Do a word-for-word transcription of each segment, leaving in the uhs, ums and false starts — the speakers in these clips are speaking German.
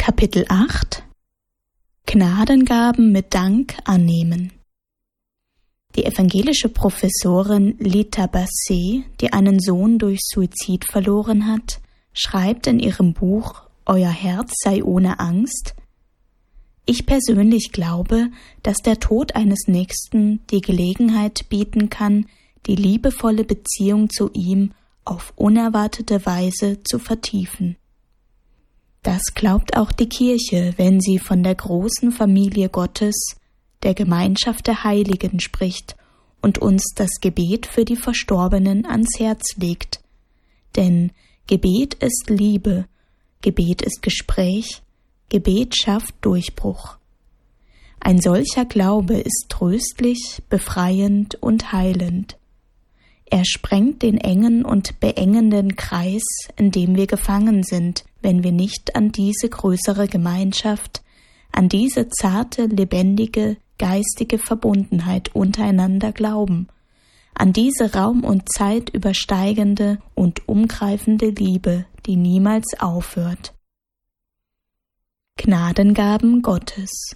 Kapitel acht Gnadengaben mit Dank annehmen. Die evangelische Professorin Lita Bassey, die einen Sohn durch Suizid verloren hat, schreibt in ihrem Buch »Euer Herz sei ohne Angst«: Ich persönlich glaube, dass der Tod eines Nächsten die Gelegenheit bieten kann, die liebevolle Beziehung zu ihm auf unerwartete Weise zu vertiefen. Das glaubt auch die Kirche, wenn sie von der großen Familie Gottes, der Gemeinschaft der Heiligen spricht und uns das Gebet für die Verstorbenen ans Herz legt. Denn Gebet ist Liebe, Gebet ist Gespräch, Gebet schafft Durchbruch. Ein solcher Glaube ist tröstlich, befreiend und heilend. Er sprengt den engen und beengenden Kreis, in dem wir gefangen sind, wenn wir nicht an diese größere Gemeinschaft, an diese zarte, lebendige, geistige Verbundenheit untereinander glauben, an diese Raum und Zeit übersteigende und umgreifende Liebe, die niemals aufhört. Gnadengaben Gottes.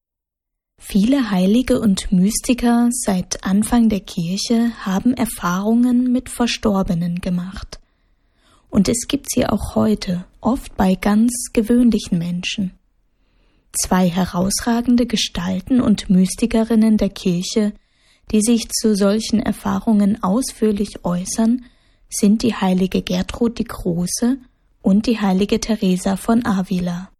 Viele Heilige und Mystiker seit Anfang der Kirche haben Erfahrungen mit Verstorbenen gemacht. Und es gibt sie auch heute, oft bei ganz gewöhnlichen Menschen. Zwei herausragende Gestalten und Mystikerinnen der Kirche, die sich zu solchen Erfahrungen ausführlich äußern, sind die heilige Gertrud die Große und die heilige Teresa von Avila.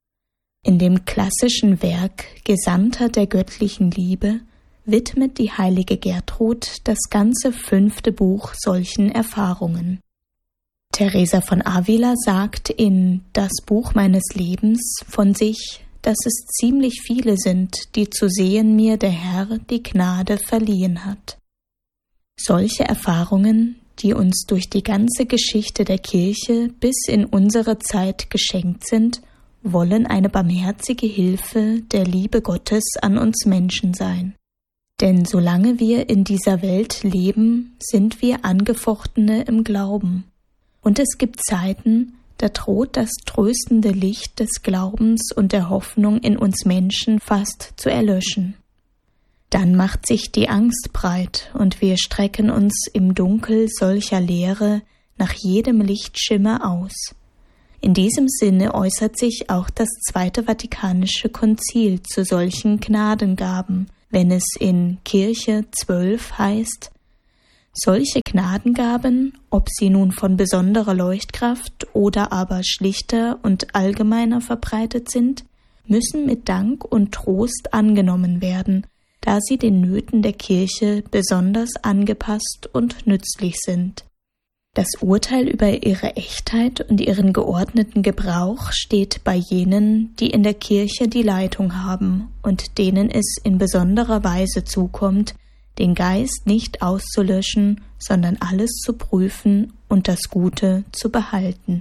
In dem klassischen Werk Gesandter der göttlichen Liebe widmet die heilige Gertrud das ganze fünfte Buch solchen Erfahrungen. Teresa von Avila sagt in Das Buch meines Lebens von sich, dass es ziemlich viele sind, die zu sehen mir der Herr die Gnade verliehen hat. Solche Erfahrungen, die uns durch die ganze Geschichte der Kirche bis in unsere Zeit geschenkt sind, wollen eine barmherzige Hilfe der Liebe Gottes an uns Menschen sein. Denn solange wir in dieser Welt leben, sind wir Angefochtene im Glauben. Und es gibt Zeiten, da droht das tröstende Licht des Glaubens und der Hoffnung in uns Menschen fast zu erlöschen. Dann macht sich die Angst breit und wir strecken uns im Dunkel solcher Leere nach jedem Lichtschimmer aus. In diesem Sinne äußert sich auch das Zweite Vatikanische Konzil zu solchen Gnadengaben, wenn es in Kirche zwölf heißt: Solche Gnadengaben, ob sie nun von besonderer Leuchtkraft oder aber schlichter und allgemeiner verbreitet sind, müssen mit Dank und Trost angenommen werden, da sie den Nöten der Kirche besonders angepasst und nützlich sind. Das Urteil über ihre Echtheit und ihren geordneten Gebrauch steht bei jenen, die in der Kirche die Leitung haben und denen es in besonderer Weise zukommt, den Geist nicht auszulöschen, sondern alles zu prüfen und das Gute zu behalten.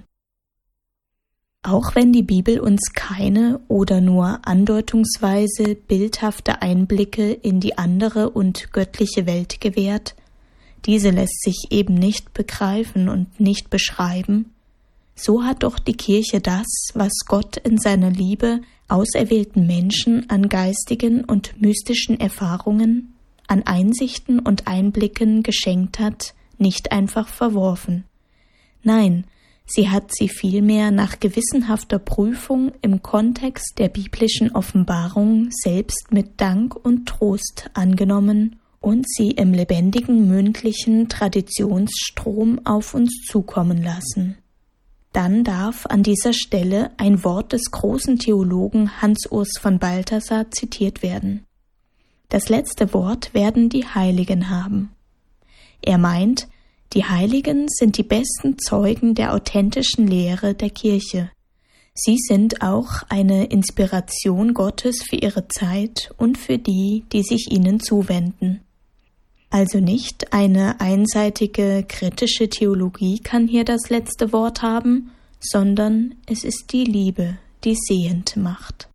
Auch wenn die Bibel uns keine oder nur andeutungsweise bildhafte Einblicke in die andere und göttliche Welt gewährt, diese lässt sich eben nicht begreifen und nicht beschreiben, so hat doch die Kirche das, was Gott in seiner Liebe auserwählten Menschen an geistigen und mystischen Erfahrungen, an Einsichten und Einblicken geschenkt hat, nicht einfach verworfen. Nein, sie hat sie vielmehr nach gewissenhafter Prüfung im Kontext der biblischen Offenbarung selbst mit Dank und Trost angenommen und sie im lebendigen mündlichen Traditionsstrom auf uns zukommen lassen. Dann darf an dieser Stelle ein Wort des großen Theologen Hans Urs von Balthasar zitiert werden. Das letzte Wort werden die Heiligen haben. Er meint, die Heiligen sind die besten Zeugen der authentischen Lehre der Kirche. Sie sind auch eine Inspiration Gottes für ihre Zeit und für die, die sich ihnen zuwenden. Also nicht eine einseitige kritische Theologie kann hier das letzte Wort haben, sondern es ist die Liebe, die sehend macht.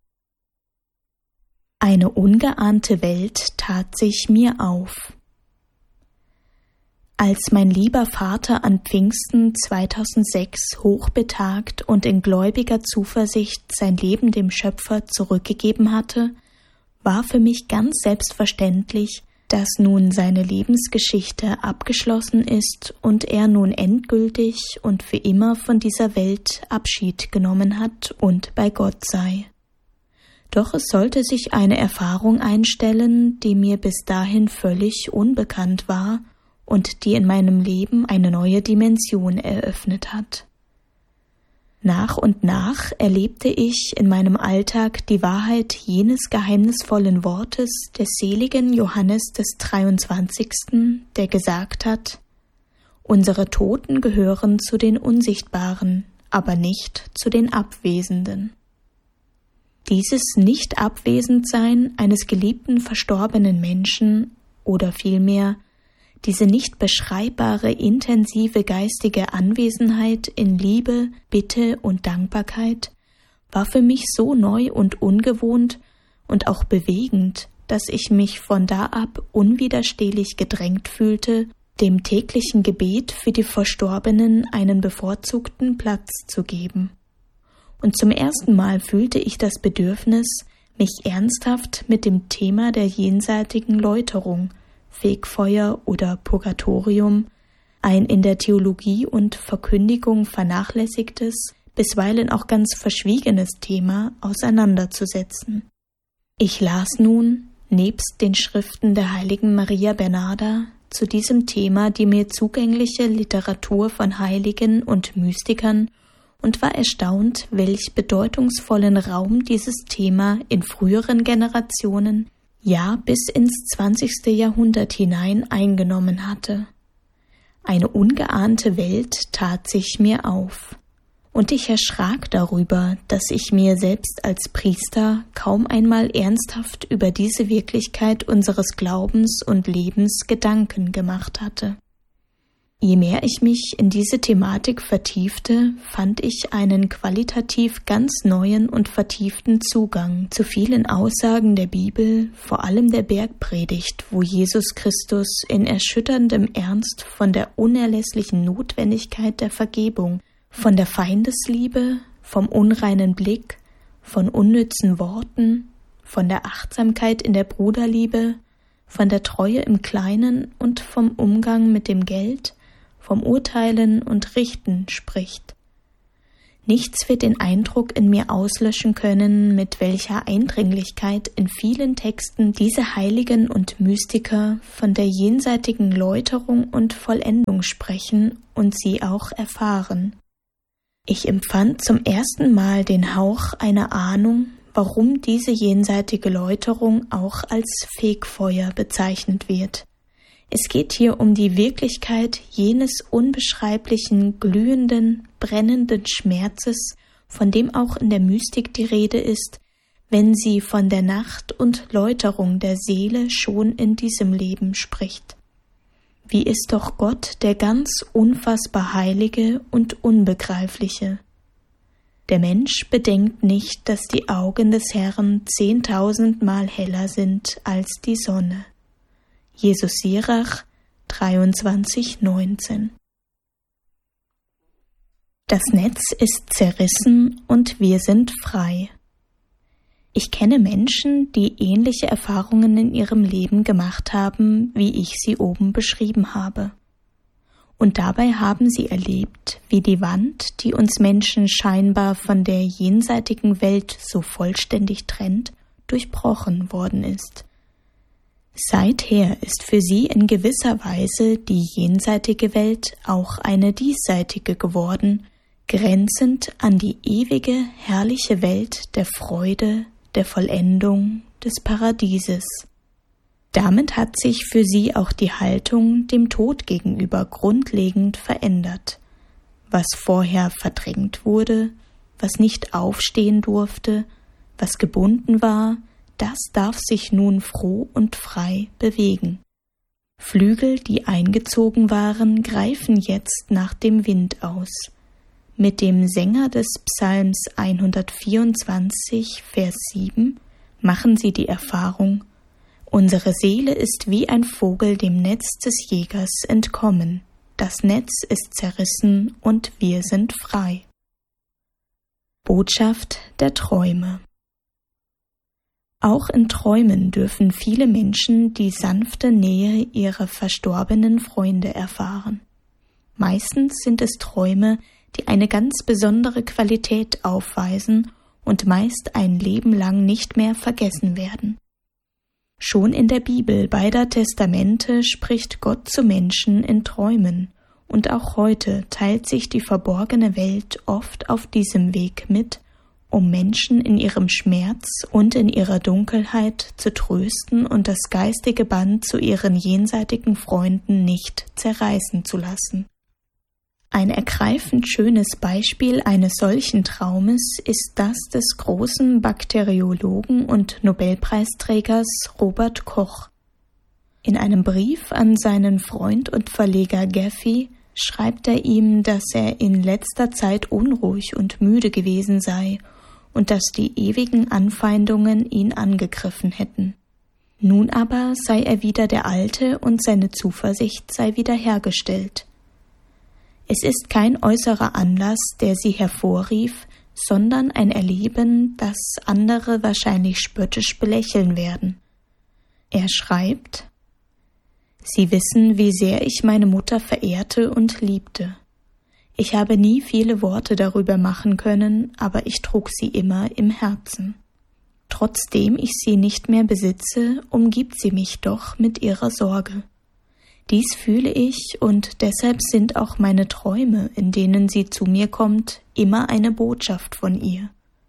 Eine ungeahnte Welt tat sich mir auf. Als mein lieber Vater an Pfingsten zweitausendsechs hochbetagt und in gläubiger Zuversicht sein Leben dem Schöpfer zurückgegeben hatte, war für mich ganz selbstverständlich, dass nun seine Lebensgeschichte abgeschlossen ist und er nun endgültig und für immer von dieser Welt Abschied genommen hat und bei Gott sei. Doch es sollte sich eine Erfahrung einstellen, die mir bis dahin völlig unbekannt war und die in meinem Leben eine neue Dimension eröffnet hat. Nach und nach erlebte ich in meinem Alltag die Wahrheit jenes geheimnisvollen Wortes des seligen Johannes des dreiundzwanzigsten, der gesagt hat: Unsere Toten gehören zu den Unsichtbaren, aber nicht zu den Abwesenden. Dieses Nicht-Abwesendsein eines geliebten verstorbenen Menschen oder vielmehr diese nicht beschreibbare intensive geistige Anwesenheit in Liebe, Bitte und Dankbarkeit war für mich so neu und ungewohnt und auch bewegend, dass ich mich von da ab unwiderstehlich gedrängt fühlte, dem täglichen Gebet für die Verstorbenen einen bevorzugten Platz zu geben. Und zum ersten Mal fühlte ich das Bedürfnis, mich ernsthaft mit dem Thema der jenseitigen Läuterung, Fegfeuer oder Purgatorium, ein in der Theologie und Verkündigung vernachlässigtes, bisweilen auch ganz verschwiegenes Thema auseinanderzusetzen. Ich las nun, nebst den Schriften der heiligen Maria Bernarda, zu diesem Thema die mir zugängliche Literatur von Heiligen und Mystikern und war erstaunt, welch bedeutungsvollen Raum dieses Thema in früheren Generationen, ja bis ins zwanzigste Jahrhundert hinein eingenommen hatte. Eine ungeahnte Welt tat sich mir auf, und ich erschrak darüber, dass ich mir selbst als Priester kaum einmal ernsthaft über diese Wirklichkeit unseres Glaubens und Lebens Gedanken gemacht hatte. Je mehr ich mich in diese Thematik vertiefte, fand ich einen qualitativ ganz neuen und vertieften Zugang zu vielen Aussagen der Bibel, vor allem der Bergpredigt, wo Jesus Christus in erschütterndem Ernst von der unerlässlichen Notwendigkeit der Vergebung, von der Feindesliebe, vom unreinen Blick, von unnützen Worten, von der Achtsamkeit in der Bruderliebe, von der Treue im Kleinen und vom Umgang mit dem Geld, vom Urteilen und Richten spricht. Nichts wird den Eindruck in mir auslöschen können, mit welcher Eindringlichkeit in vielen Texten diese Heiligen und Mystiker von der jenseitigen Läuterung und Vollendung sprechen und sie auch erfahren. Ich empfand zum ersten Mal den Hauch einer Ahnung, warum diese jenseitige Läuterung auch als Fegfeuer bezeichnet wird. Es geht hier um die Wirklichkeit jenes unbeschreiblichen, glühenden, brennenden Schmerzes, von dem auch in der Mystik die Rede ist, wenn sie von der Nacht und Läuterung der Seele schon in diesem Leben spricht. Wie ist doch Gott der ganz unfassbar Heilige und Unbegreifliche? Der Mensch bedenkt nicht, dass die Augen des Herrn zehntausendmal heller sind als die Sonne. Jesus Sirach dreiundzwanzig neunzehn. Das Netz ist zerrissen und wir sind frei. Ich kenne Menschen, die ähnliche Erfahrungen in ihrem Leben gemacht haben, wie ich sie oben beschrieben habe. Und dabei haben sie erlebt, wie die Wand, die uns Menschen scheinbar von der jenseitigen Welt so vollständig trennt, durchbrochen worden ist. Seither ist für sie in gewisser Weise die jenseitige Welt auch eine diesseitige geworden, grenzend an die ewige, herrliche Welt der Freude, der Vollendung, des Paradieses. Damit hat sich für sie auch die Haltung dem Tod gegenüber grundlegend verändert. Was vorher verdrängt wurde, was nicht aufstehen durfte, was gebunden war, das darf sich nun froh und frei bewegen. Flügel, die eingezogen waren, greifen jetzt nach dem Wind aus. Mit dem Sänger des Psalms hundertvierundzwanzig, Vers sieben, machen sie die Erfahrung: Unsere Seele ist wie ein Vogel dem Netz des Jägers entkommen. Das Netz ist zerrissen und wir sind frei. Botschaft der Träume. Auch in Träumen dürfen viele Menschen die sanfte Nähe ihrer verstorbenen Freunde erfahren. Meistens sind es Träume, die eine ganz besondere Qualität aufweisen und meist ein Leben lang nicht mehr vergessen werden. Schon in der Bibel beider Testamente spricht Gott zu Menschen in Träumen, und auch heute teilt sich die verborgene Welt oft auf diesem Weg mit, um Menschen in ihrem Schmerz und in ihrer Dunkelheit zu trösten und das geistige Band zu ihren jenseitigen Freunden nicht zerreißen zu lassen. Ein ergreifend schönes Beispiel eines solchen Traumes ist das des großen Bakteriologen und Nobelpreisträgers Robert Koch. In einem Brief an seinen Freund und Verleger Gaffey schreibt er ihm, dass er in letzter Zeit unruhig und müde gewesen sei und dass die ewigen Anfeindungen ihn angegriffen hätten. Nun aber sei er wieder der Alte und seine Zuversicht sei wiederhergestellt. Es ist kein äußerer Anlass, der sie hervorrief, sondern ein Erleben, das andere wahrscheinlich spöttisch belächeln werden. Er schreibt: Sie wissen, wie sehr ich meine Mutter verehrte und liebte. Ich habe nie viele Worte darüber machen können, aber ich trug sie immer im Herzen. Trotzdem ich sie nicht mehr besitze, umgibt sie mich doch mit ihrer Sorge. Dies fühle ich, und deshalb sind auch meine Träume, in denen sie zu mir kommt, immer eine Botschaft von ihr.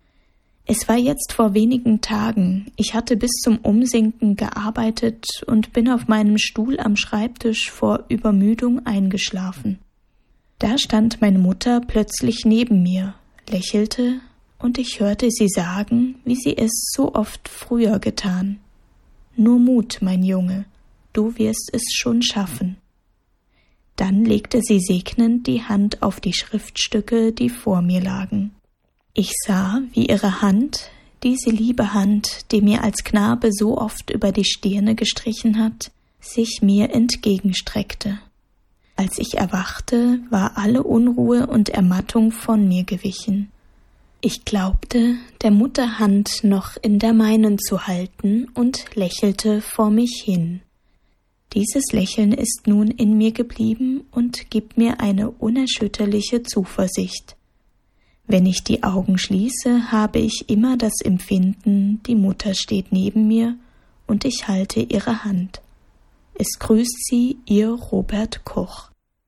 Es war jetzt vor wenigen Tagen, ich hatte bis zum Umsinken gearbeitet und bin auf meinem Stuhl am Schreibtisch vor Übermüdung eingeschlafen. Da stand meine Mutter plötzlich neben mir, lächelte, und ich hörte sie sagen, wie sie es so oft früher getan: »Nur Mut, mein Junge, du wirst es schon schaffen.« Dann legte sie segnend die Hand auf die Schriftstücke, die vor mir lagen. Ich sah, wie ihre Hand, diese liebe Hand, die mir als Knabe so oft über die Stirne gestrichen hat, sich mir entgegenstreckte. Als ich erwachte, war alle Unruhe und Ermattung von mir gewichen. Ich glaubte, der Mutter Hand noch in der meinen zu halten und lächelte vor mich hin. Dieses Lächeln ist nun in mir geblieben und gibt mir eine unerschütterliche Zuversicht. Wenn ich die Augen schließe, habe ich immer das Empfinden, die Mutter steht neben mir und ich halte ihre Hand. Es grüßt sie, ihr Robert Koch.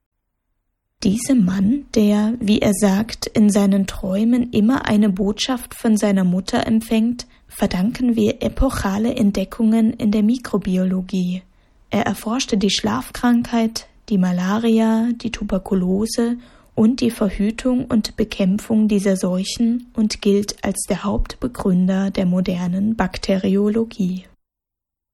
Diesem Mann, der, wie er sagt, in seinen Träumen immer eine Botschaft von seiner Mutter empfängt, verdanken wir epochale Entdeckungen in der Mikrobiologie. Er erforschte die Schlafkrankheit, die Malaria, die Tuberkulose und die Verhütung und Bekämpfung dieser Seuchen und gilt als der Hauptbegründer der modernen Bakteriologie.